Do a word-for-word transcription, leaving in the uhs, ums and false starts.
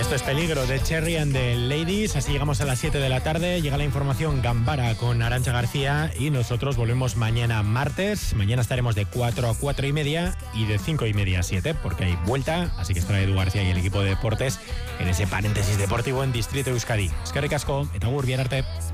Esto es Peligro de Cherry and the Ladies. Así llegamos a las siete de la tarde. Llega la información Gambara con Arantxa García y nosotros volvemos mañana martes. Mañana estaremos de cuatro a cuatro y media y de cinco y media a siete, porque hay vuelta. Así que estará Edu García y el equipo de deportes en ese paréntesis deportivo en Distrito Euskadi. Eskerrik asko, eta agur, bien arte.